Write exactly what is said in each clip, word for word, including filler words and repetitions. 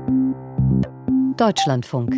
Deutschlandfunk.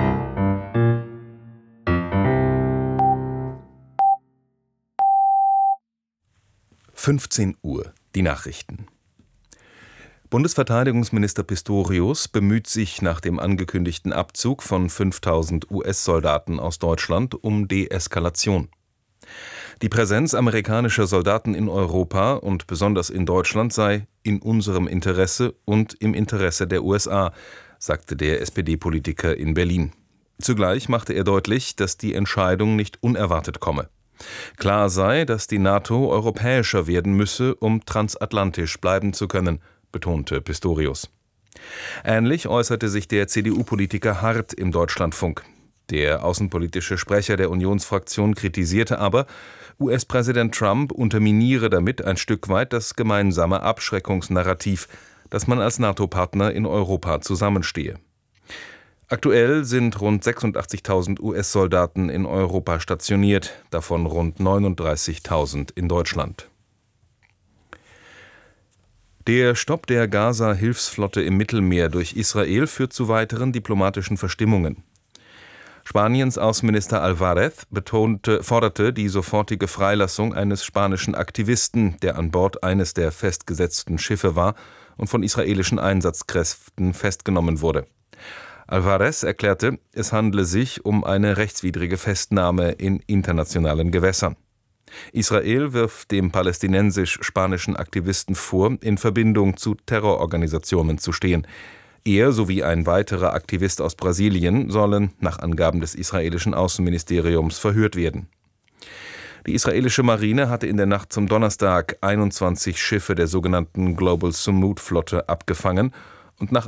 fünfzehn Uhr, die Nachrichten. Bundesverteidigungsminister Pistorius bemüht sich nach dem angekündigten Abzug von fünftausend U S-Soldaten aus Deutschland um Deeskalation. Die Präsenz amerikanischer Soldaten in Europa und besonders in Deutschland sei in unserem Interesse und im Interesse der U S A, sagte der S P D-Politiker in Berlin. Zugleich machte er deutlich, dass die Entscheidung nicht unerwartet komme. Klar sei, dass die NATO europäischer werden müsse, um transatlantisch bleiben zu können, betonte Pistorius. Ähnlich äußerte sich der C D U-Politiker Hart im Deutschlandfunk. Der außenpolitische Sprecher der Unionsfraktion kritisierte aber, U S-Präsident Trump unterminiere damit ein Stück weit das gemeinsame Abschreckungsnarrativ, dass man als NATO-Partner in Europa zusammenstehe. Aktuell sind rund sechsundachtzigtausend U S-Soldaten in Europa stationiert, davon rund neununddreißigtausend in Deutschland. Der Stopp der Gaza-Hilfsflotte im Mittelmeer durch Israel führt zu weiteren diplomatischen Verstimmungen. Spaniens Außenminister Álvarez betonte, forderte die sofortige Freilassung eines spanischen Aktivisten, der an Bord eines der festgesetzten Schiffe war und von israelischen Einsatzkräften festgenommen wurde. Álvarez erklärte, es handle sich um eine rechtswidrige Festnahme in internationalen Gewässern. Israel wirft dem palästinensisch-spanischen Aktivisten vor, in Verbindung zu Terrororganisationen zu stehen. Er sowie ein weiterer Aktivist aus Brasilien sollen, nach Angaben des israelischen Außenministeriums, verhört werden. Die israelische Marine hatte in der Nacht zum Donnerstag einundzwanzig Schiffe der sogenannten Global Sumud-Flotte abgefangen und nach